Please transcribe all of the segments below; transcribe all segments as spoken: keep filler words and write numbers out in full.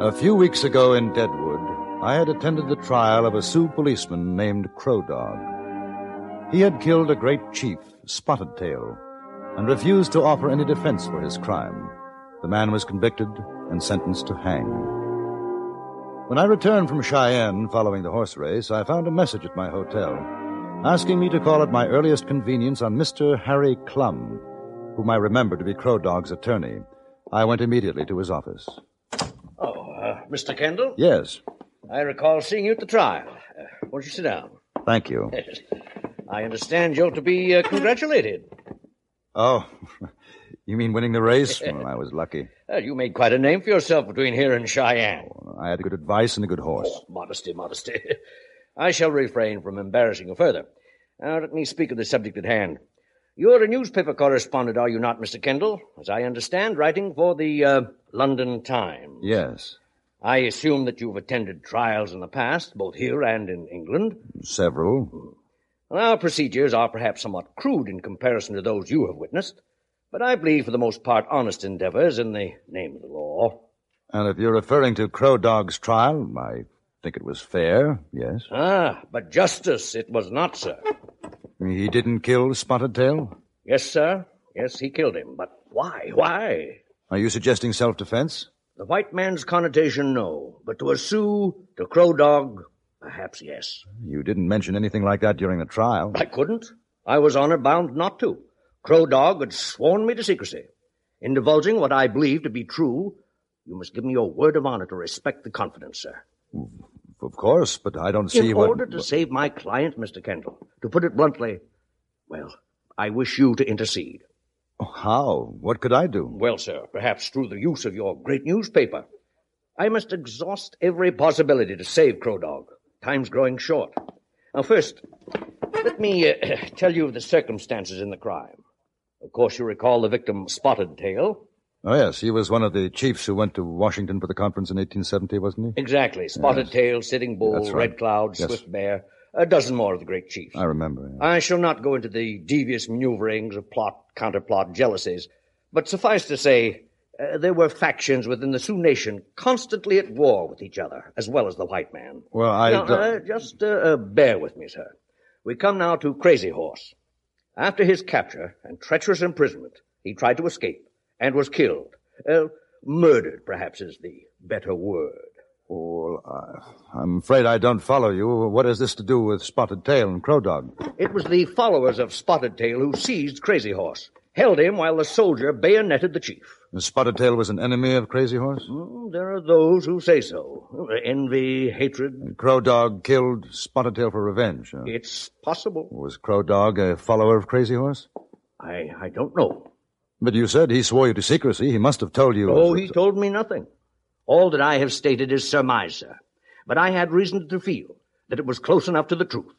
A few weeks ago in Deadwood, I had attended the trial of a Sioux policeman named Crow Dog. He had killed a great chief, Spotted Tail, and refused to offer any defense for his crime. The man was convicted and sentenced to hang. When I returned from Cheyenne following the horse race, I found a message at my hotel asking me to call at my earliest convenience on Mister Harry Clum, whom I remembered to be Crow Dog's attorney. I went immediately to his office. Oh, uh, Mister Kendall? Yes. I recall seeing you at the trial. Uh, won't you sit down? Thank you. I understand you're to be uh, congratulated. Oh, you mean winning the race? Well, I was lucky. Uh, you made quite a name for yourself between here and Cheyenne. Oh, I had good advice and a good horse. Oh, modesty, modesty. I shall refrain from embarrassing you further. Now, let me speak of the subject at hand. You're a newspaper correspondent, are you not, Mister Kendall? As I understand, writing for the uh, London Times. Yes. I assume that you've attended trials in the past, both here and in England. Several. Well, our procedures are perhaps somewhat crude in comparison to those you have witnessed, but I believe for the most part honest endeavors in the name of the law. And if you're referring to Crow Dog's trial, I think it was fair, yes. Ah, but justice it was not, sir. He didn't kill Spotted Tail? Yes, sir. Yes, he killed him. But why? Why? Are you suggesting self-defense? The white man's connotation, no. But to a Sioux, to Crow Dog, perhaps yes. You didn't mention anything like that during the trial. I couldn't. I was honor bound not to. Crow Dog had sworn me to secrecy. In divulging what I believe to be true, you must give me your word of honor to respect the confidence, sir. Of course, but I don't see In what... In order to save my client, Mister Kendall, to put it bluntly, well, I wish you to intercede. How? What could I do? Well, sir, perhaps through the use of your great newspaper. I must exhaust every possibility to save Crow Dog. Time's growing short. Now, first, let me uh, tell you of the circumstances in the crime. Of course, you recall the victim, Spotted Tail. Oh, yes, he was one of the chiefs who went to Washington for the conference in eighteen seventy, wasn't he? Exactly. Spotted yes. Tail, Sitting Bull, That's right. Red Cloud, yes. Swift Bear, a dozen more of the great chiefs. I remember. Yeah. I shall not go into the devious maneuverings of plot, counterplot, jealousies, but suffice to say, uh, there were factions within the Sioux Nation constantly at war with each other, as well as the white man. Well, I... Now, uh, just uh, uh, bear with me, sir. We come now to Crazy Horse. After his capture and treacherous imprisonment, he tried to escape and was killed. Uh, murdered, perhaps, is the better word. Oh, uh, I'm afraid I don't follow you. What has this to do with Spotted Tail and Crow Dog? It was the followers of Spotted Tail who seized Crazy Horse, held him while the soldier bayoneted the chief. Spotted Tail was an enemy of Crazy Horse? Mm, there are those who say so. Envy, hatred. And Crow Dog killed Spotted Tail for revenge. Huh? It's possible. Was Crow Dog a follower of Crazy Horse? I, I don't know. But you said he swore you to secrecy. He must have told you... Oh, he told me nothing. All that I have stated is surmise, sir. But I had reason to feel that it was close enough to the truth.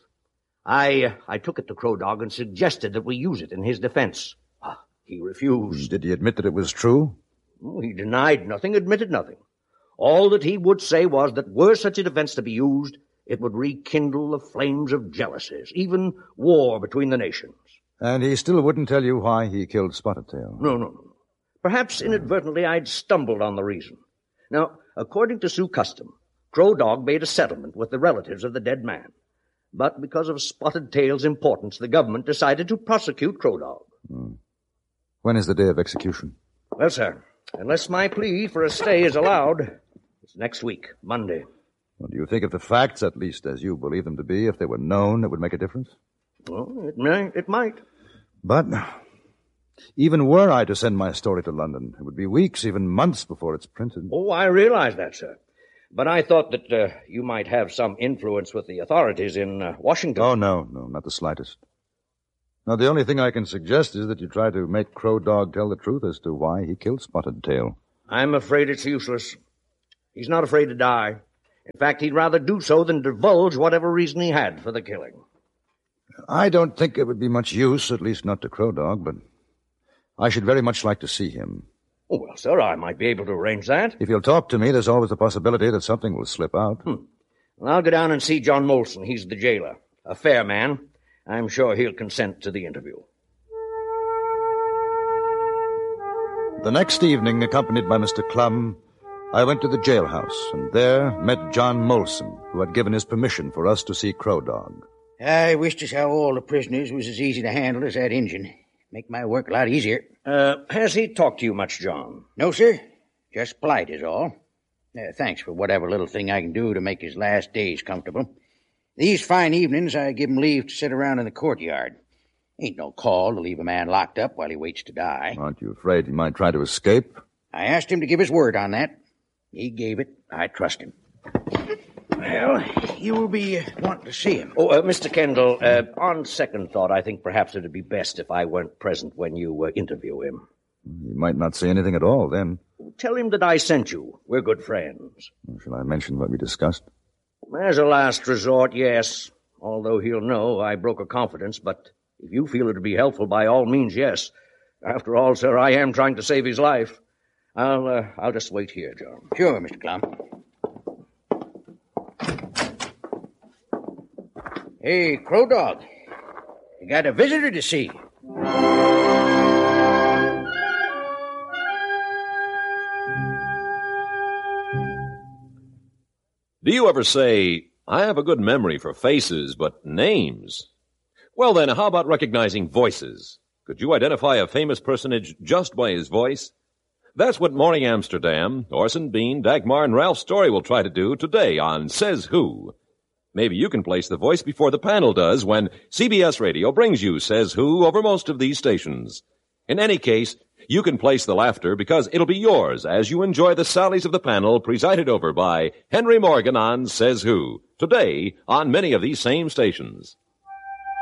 I uh, I took it to Crow Dog and suggested that we use it in his defense. Ah, he refused. Did he admit that it was true? Oh, he denied nothing, admitted nothing. All that he would say was that were such a defense to be used, it would rekindle the flames of jealousies, even war between the nations. And he still wouldn't tell you why he killed Spotted Tail? No, no, no. Perhaps inadvertently I'd stumbled on the reason. Now, according to Sioux custom, Crow Dog made a settlement with the relatives of the dead man. But because of Spotted Tail's importance, the government decided to prosecute Crow Dog. Hmm. When is the day of execution? Well, sir, unless my plea for a stay is allowed, it's next week, Monday. Well, do you think if the facts, at least as you believe them to be, if they were known, it would make a difference? Well, it may, it might. But even were I to send my story to London, it would be weeks, even months before it's printed. Oh, I realize that, sir. But I thought that uh, you might have some influence with the authorities in uh, Washington. Oh, no, no, not the slightest. Now, the only thing I can suggest is that you try to make Crow Dog tell the truth as to why he killed Spotted Tail. I'm afraid it's useless. He's not afraid to die. In fact, he'd rather do so than divulge whatever reason he had for the killing. I don't think it would be much use, at least not to Crow Dog, but I should very much like to see him. Oh, well, sir, I might be able to arrange that. If you'll talk to me, there's always the possibility that something will slip out. Hmm. Well, I'll go down and see John Molson. He's the jailer. A fair man. I'm sure he'll consent to the interview. The next evening, accompanied by Mister Clum, I went to the jailhouse, and there met John Molson, who had given his permission for us to see Crow Dog. I wished as how all the prisoners was as easy to handle as that Injun. Make my work a lot easier. Uh, has he talked to you much, John? No, sir. Just polite is all. Uh, thanks for whatever little thing I can do to make his last days comfortable. These fine evenings, I give him leave to sit around in the courtyard. Ain't no call to leave a man locked up while he waits to die. Aren't you afraid he might try to escape? I asked him to give his word on that. He gave it. I trust him. Well, you will be uh, wanting to see him. Oh, uh, Mister Kendall, uh, on second thought, I think perhaps it would be best if I weren't present when you uh, interview him. He might not say anything at all then. Tell him that I sent you. We're good friends. Shall I mention what we discussed? As a last resort, yes. Although he'll know I broke a confidence, but if you feel it would be helpful, by all means, yes. After all, sir, I am trying to save his life. I'll, uh, I'll just wait here, John. Sure, Mister Clum. Hey, Crow Dog. You got a visitor to see. Do you ever say, I have a good memory for faces, but names? Well then, how about recognizing voices? Could you identify a famous personage just by his voice? That's what Morning Amsterdam, Orson Bean, Dagmar, and Ralph Story will try to do today on Says Who. Maybe you can place the voice before the panel does when C B S Radio brings you Says Who over most of these stations. In any case, you can place the laughter because it'll be yours as you enjoy the sallies of the panel presided over by Henry Morgan on Says Who, today on many of these same stations.